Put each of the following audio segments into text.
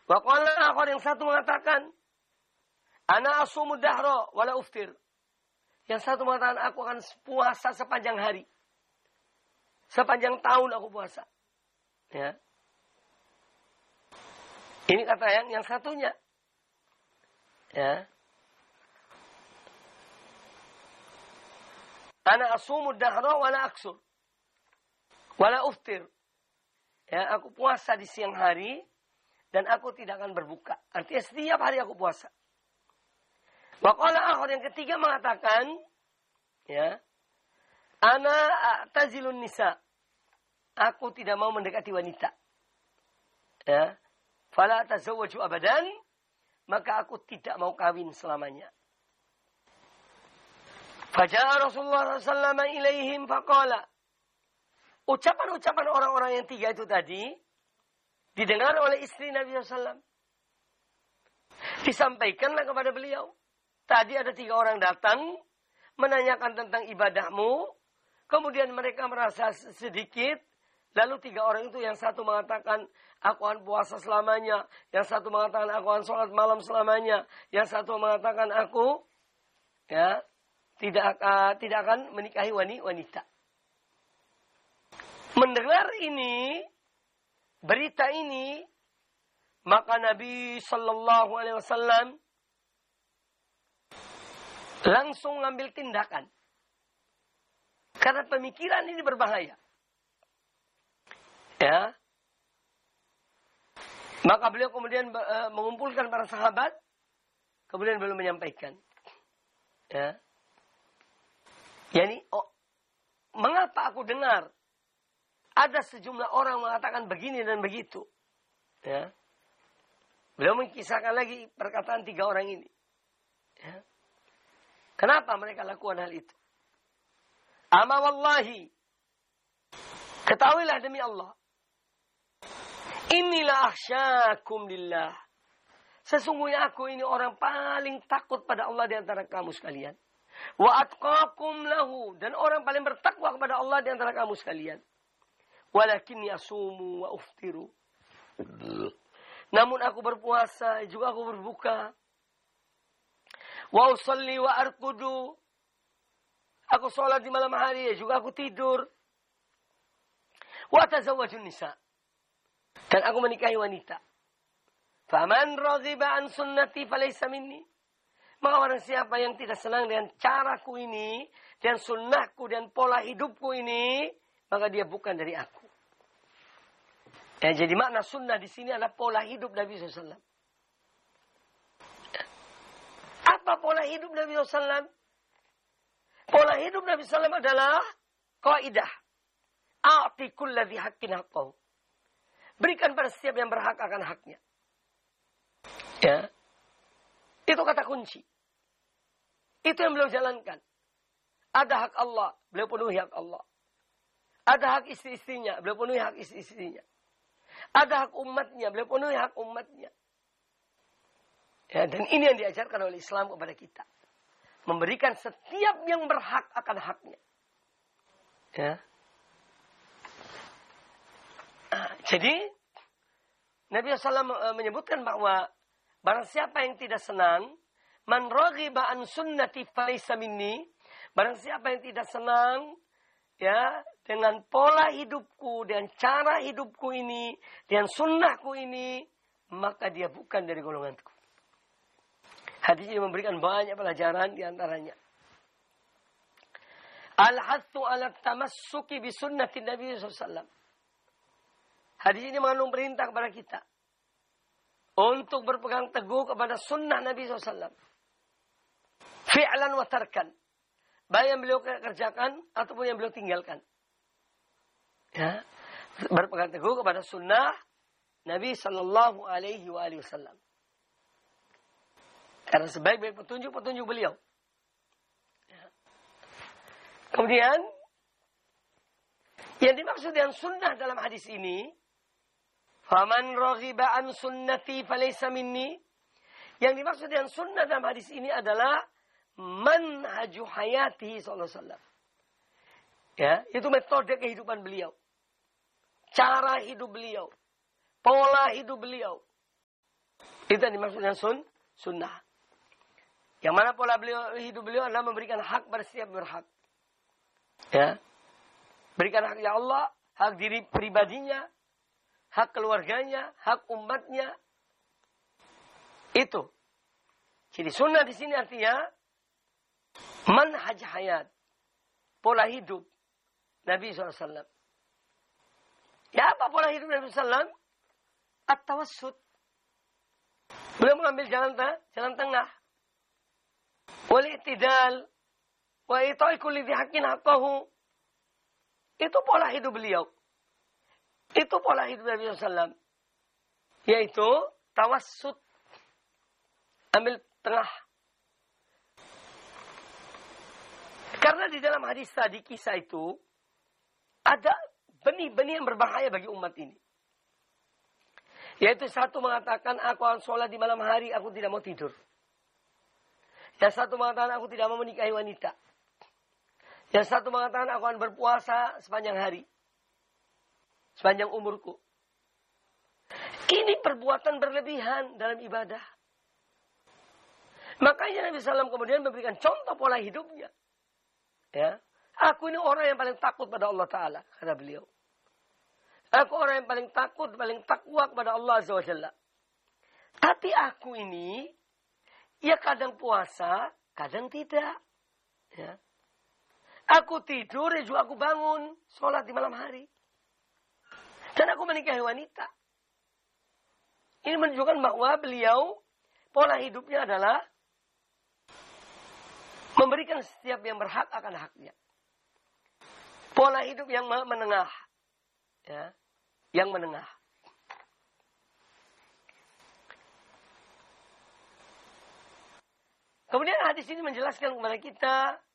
Wa qala akhar, yang satu mengatakan, ana asumud dahra wala uftir. Yang satu mengatakan, aku akan puasa sepanjang hari. Sepanjang tahun aku puasa. Ya. Ini kata yang satunya. Ya. Ana asumud dahra wala aksur. Wala uftir. Ya, aku puasa di siang hari dan aku tidak akan berbuka. Artinya setiap hari aku puasa. Wa qala akhar, yang ketiga mengatakan, ya, ana a'tazilun nisa. Aku tidak mau mendekati wanita. Ya. Fala tazawwaju abadan, maka aku tidak mau kawin selamanya. Faja'a Rasulullah sallallahu alaihi wasallam ilaihim faqala. Ucapan-ucapan orang-orang yang tiga itu tadi didengar oleh istri Nabi SAW. Disampaikanlah kepada beliau. Tadi ada 3 orang datang menanyakan tentang ibadahmu. Kemudian mereka merasa sedikit. Lalu 3 orang itu, yang satu mengatakan aku akan puasa selamanya. Yang satu mengatakan aku akan sholat malam selamanya. Yang satu mengatakan aku tidak akan menikahi wanita. Mendengar ini, berita ini, maka Nabi Sallallahu Alaihi Wasallam langsung ngambil tindakan. Karena pemikiran ini berbahaya. Ya. Maka beliau kemudian mengumpulkan para sahabat, kemudian beliau menyampaikan. Ya. Yani, mengapa aku dengar ada sejumlah orang mengatakan begini dan begitu. Ya. Beliau mengisahkan lagi perkataan 3 orang ini. Ya. Kenapa mereka lakukan hal itu? Ama wallahi. Ketahuilah demi Allah. Inilah akhsyakum lillah. Sesungguhnya aku ini orang paling takut pada Allah di antara kamu sekalian. Wa atqakum lahu. Dan orang paling bertakwa kepada Allah di antara kamu sekalian. Walakinni asumu wa uftiru. Namun aku berpuasa, juga aku berbuka. Wa usalli wa arkudu. Aku sholat di malam hari, juga aku tidur. Wa tazawwajun nisa. Dan aku menikahi wanita. Faman raghiba an sunnati falaysa minni. Maka orang siapa yang tidak senang dengan caraku ini, dan sunnahku dan pola hidupku ini, maka dia bukan dari aku. Ya, jadi makna sunnah di sini adalah pola hidup Nabi SAW. Apa pola hidup Nabi SAW? Pola hidup Nabi SAW adalah kaidah. A'ti kulladzi haqqin haqqahu. Berikan pada setiap yang berhak akan haknya. Ya. Itu kata kunci. Itu yang beliau jalankan. Ada hak Allah, beliau penuhi hak Allah. Ada hak istri-istrinya, beliau penuhi hak istri-istrinya. Ada hak umatnya, beliau penuhi hak umatnya. Ya, dan ini yang diajarkan oleh Islam kepada kita. Memberikan setiap yang berhak akan haknya. Ya. Jadi, Nabi SAW menyebutkan bahwa barang siapa yang tidak senang, man raghiba an sunnati falaysa minni, barang siapa yang tidak senang, ya, dengan pola hidupku, dan cara hidupku ini, dan sunnahku ini, maka dia bukan dari golonganku. Hadis ini memberikan banyak pelajaran di antaranya. Al-hathu ala tamassuki bi sunnati Nabi SAW. Hadis ini mengandung perintah kepada kita untuk berpegang teguh kepada sunnah Nabi SAW. Fi'lan wa tarkan. Baik yang beliau kerjakan ataupun yang beliau tinggalkan. Ya. Berpegang teguh kepada sunnah Nabi Sallallahu Alaihi Wasallam. Karena sebaik-baik petunjuk beliau. Ya. Kemudian, yang dimaksud dengan sunnah dalam hadis ini, faman raghiba an sunnati falaysa minni. Yang dimaksud dengan sunnah dalam hadis ini adalah manhaju hayati sallallahu alaihi wasallam. Ya, itu metode kehidupan beliau. Cara hidup beliau. Pola hidup beliau. Itu yang dimaksud dengan sunnah. Yang mana pola hidup beliau adalah memberikan hak pada setiap berhak. Ya. Berikan hak ya Allah, hak diri pribadinya, hak keluarganya, hak umatnya. Itu. Jadi sunnah di sini artinya manhaj hayat, pola hidup Nabi SAW. Ya apa pola hidup Nabi SAW? At-tawassut. Beliau mengambil jalan tengah. Wal i'tidal wa ita'i kulli dzi haqqin haqqahu. Itu pola hidup beliau. Itu pola hidup Nabi SAW. Yaitu tawassut. Ambil tengah. Karena di dalam hadis tadi kisah itu ada benih-benih yang berbahaya bagi umat ini. Yaitu satu mengatakan aku akan sholat di malam hari, aku tidak mau tidur. Yang satu mengatakan aku tidak mau menikahi wanita. Yang satu mengatakan aku akan berpuasa sepanjang hari. Sepanjang umurku. Ini perbuatan berlebihan dalam ibadah. Makanya Nabi SAW kemudian memberikan contoh pola hidupnya. Ya, aku ini orang yang paling takut pada Allah Ta'ala, kata beliau. Aku orang yang paling takut, paling takwa kepada Allah Azza wa Jalla. Tapi aku ini, ya kadang puasa, kadang tidak. Ya. Aku tidur, ya juga aku bangun, sholat di malam hari. Dan aku menikahi wanita. Ini menunjukkan bahwa beliau, pola hidupnya adalah memberikan setiap yang berhak akan haknya. Pola hidup yang menengah. Ya, yang menengah. Kemudian hadis ini menjelaskan kepada kita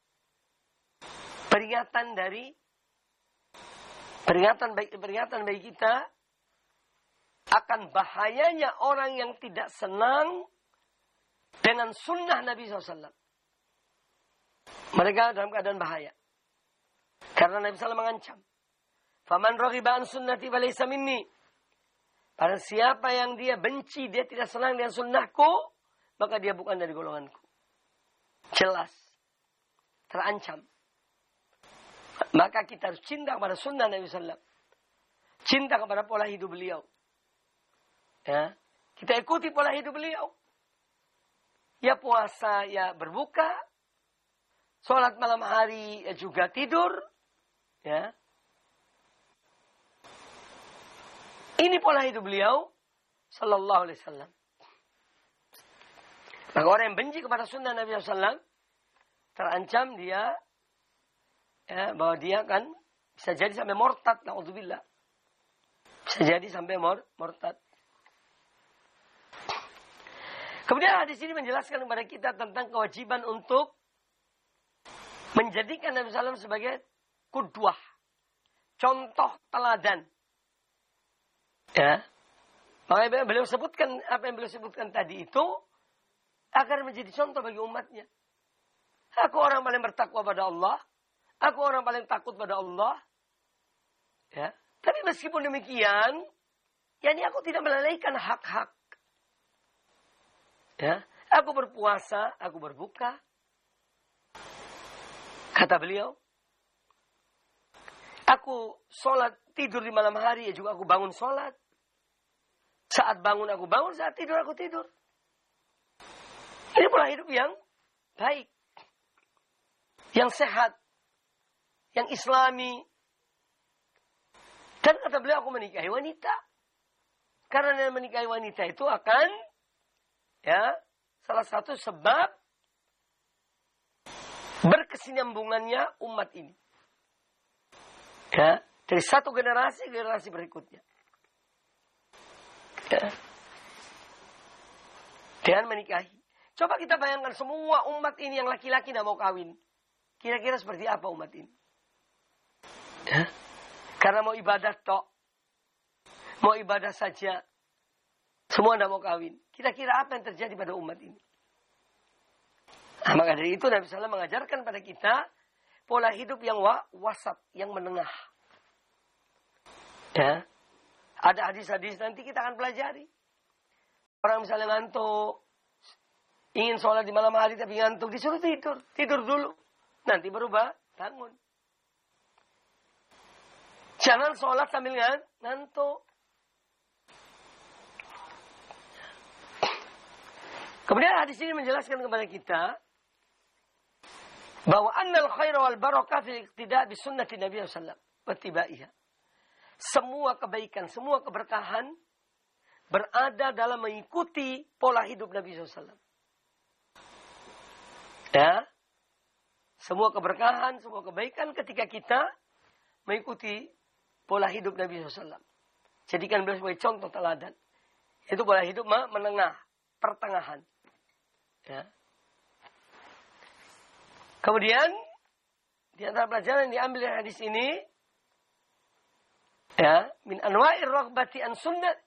peringatan bagi kita akan bahayanya orang yang tidak senang dengan sunnah Nabi SAW. Mereka dalam keadaan bahaya. Karena Nabi SAW mengancam. Faman raghiba an sunnati falaysa minni. Pada siapa yang dia benci, dia tidak senang dengan sunnahku, maka dia bukan dari golonganku. Jelas. Terancam. Maka kita harus cinta kepada sunnah Nabi SAW. Cinta kepada pola hidup beliau. Ya. Kita ikuti pola hidup beliau. Ya puasa, ya berbuka. Sholat malam hari, ya juga tidur. Ya. Ini pola hidup beliau sallallahu alaihi wasallam. Maka orang yang benci kepada sunnah Nabi SAW terancam dia ya, bahwa dia kan bisa jadi sampai murtad, naudzubillah. Bisa jadi sampai murtad. Kemudian hadis ini menjelaskan kepada kita tentang kewajiban untuk menjadikan Nabi SAW sebagai qudwah, contoh teladan. Ya, makanya beliau sebutkan apa yang beliau sebutkan tadi itu agar menjadi contoh bagi umatnya. Aku orang paling bertakwa pada Allah, aku orang paling takut pada Allah. Ya, tapi meskipun demikian, yakni aku tidak melalaikan hak-hak. Ya, aku berpuasa, aku berbuka. Kata beliau, aku sholat tidur di malam hari, ya juga aku bangun sholat. Saat bangun aku bangun, saat tidur aku tidur. Ini pola hidup yang baik. Yang sehat. Yang islami. Dan kata beliau, aku menikahi wanita. Karena menikahi wanita itu akan, ya, salah satu sebab berkesinambungannya umat ini. Ya, dari satu generasi ke generasi berikutnya. Ya. Dengan menikahi. Coba kita bayangkan semua umat ini yang laki-laki tidak mau kawin. Kira-kira seperti apa umat ini? Ya. Karena mau ibadah tok. Mau ibadah saja. Semua tidak mau kawin. Kira-kira apa yang terjadi pada umat ini? Nah, maka dari itu Nabi SAW mengajarkan pada kita pola hidup yang wasat, yang menengah. Ya. Ada hadis-hadis nanti kita akan pelajari. Orang misalnya ngantuk, ingin sholat di malam hari tapi ngantuk, disuruh tidur. Tidur dulu. Nanti baru bangun. Jangan sholat sambil ngantuk. Kemudian hadis ini menjelaskan kepada kita bahwa annal khaira wal barakah fil iqtida' bi sunnati Nabi sallallahu alaihi wasallam wa tibaiha. Semua kebaikan, semua keberkahan berada dalam mengikuti pola hidup Nabi sallallahu alaihi wasallam. Ya. Semua keberkahan, semua kebaikan ketika kita mengikuti pola hidup Nabi sallallahu alaihi wasallam. Jadikan beliau sebagai contoh teladan. Itu pola hidup menengah, pertengahan. Ya. Kemudian di antara pelajaran yang diambil dari hadis ini, ya, min anwa'ir raghbati an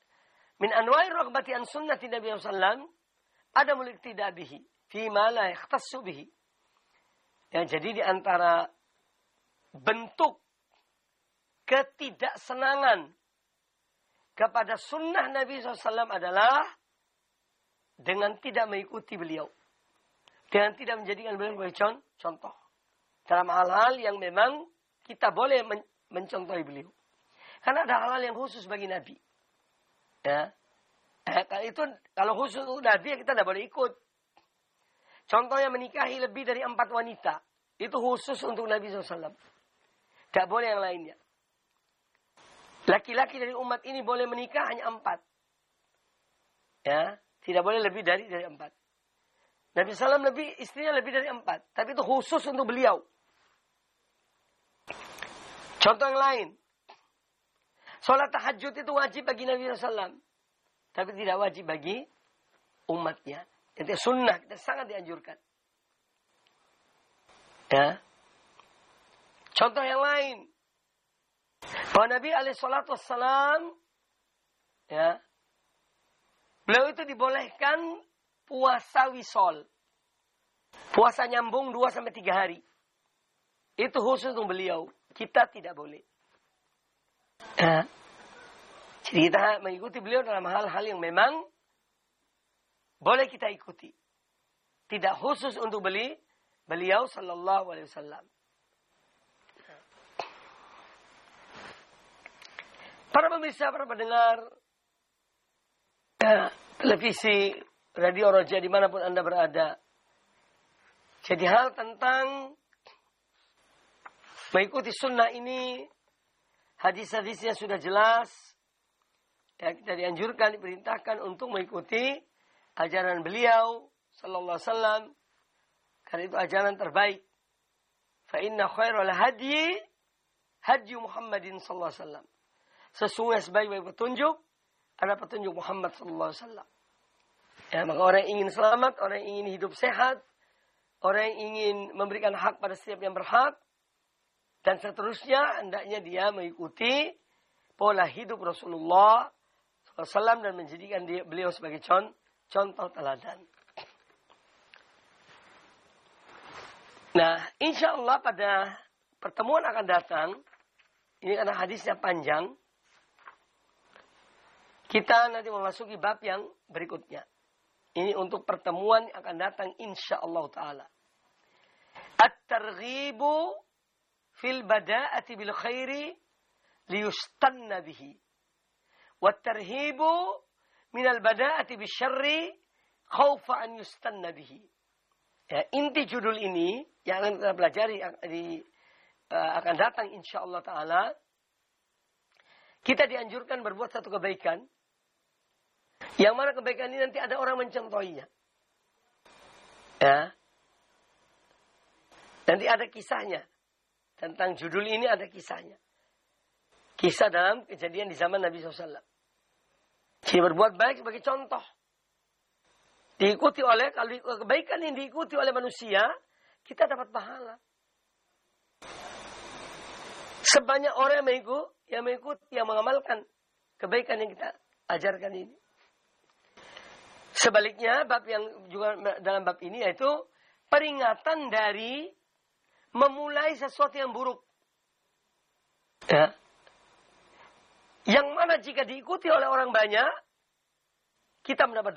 sunnati Nabi sallallahu alaihi wasallam ada muliktida bihi fi ma la yakhtassu bihi. Ya, jadi di antara bentuk ketidaksenangan kepada sunnah Nabi SAW adalah dengan tidak mengikuti beliau. Dengan tidak menjadikan beliau sebagai contoh. Dalam hal-hal yang memang kita boleh mencontohi beliau. Karena ada hal-hal yang khusus bagi Nabi. Ya. Kalau khusus untuk Nabi kita tidak boleh ikut. Contohnya menikahi lebih dari 4 wanita. Itu khusus untuk Nabi SAW. Tidak boleh yang lainnya. Laki-laki dari umat ini boleh menikah hanya 4. Ya, tidak boleh lebih dari 4. Nabi SAW istrinya lebih dari 4. Tapi itu khusus untuk beliau. Contoh yang lain. Sholat tahajud itu wajib bagi Nabi SAW. Tapi tidak wajib bagi umatnya. Itu sunnah, kita sangat dianjurkan. Ya. Contoh yang lain. Bahwa Nabi SAW, ya, beliau itu dibolehkan puasa wisol. Puasa nyambung 2-3 hari. Itu khusus untuk beliau. Kita tidak boleh. Ya. Jadi kita mengikuti beliau dalam hal-hal yang memang boleh kita ikuti. Tidak khusus untuk beliau sallallahu alaihi wasallam. Para pemirsa, para pendengar televisi, radio Roja dimanapun Anda berada. Jadi hal tentang mengikuti sunnah ini, hadis-hadisnya sudah jelas. Ya, kita dianjurkan, diperintahkan untuk mengikuti ajaran beliau sallallahu alaihi wasallam. Karena itu ajaran terbaik. Fa inna khairal hadyi hadyu Muhammadin sallallahu alaihi wasallam. Sesungguhnya sebaik-baik petunjuk adalah petunjuk Muhammad sallallahu alaihi wasallam. Ya, maka orang yang ingin selamat, orang yang ingin hidup sehat, orang yang ingin memberikan hak pada setiap yang berhak, dan seterusnya, hendaknya dia mengikuti pola hidup Rasulullah SAW dan menjadikan beliau sebagai contoh teladan. Nah, insya Allah pada pertemuan akan datang, ini karena hadisnya panjang, kita nanti memasuki bab yang berikutnya. Ini untuk pertemuan yang akan datang insya Allah Ta'ala. At-targhibu fil bada'ati bil khairi liyustanna bihi. Wat-tarhibu minal bada'ati bil syarri khawfa an yustanna bihi. Ya, inti judul ini yang akan kita pelajari akan datang insya Allah Ta'ala. Kita dianjurkan berbuat satu kebaikan. Yang mana kebaikan ini nanti ada orang mencontohinya. Ya. Nanti ada kisahnya. Tentang judul ini ada kisahnya. Kisah dalam kejadian di zaman Nabi SAW. Jadi berbuat baik sebagai contoh. Diikuti oleh, kalau kebaikan yang diikuti oleh manusia, kita dapat pahala. Sebanyak orang yang mengikuti, yang mengamalkan kebaikan yang kita ajarkan ini. Sebaliknya, bab yang juga dalam bab ini yaitu peringatan dari memulai sesuatu yang buruk. Ya. Yang mana jika diikuti oleh orang banyak, kita mendapat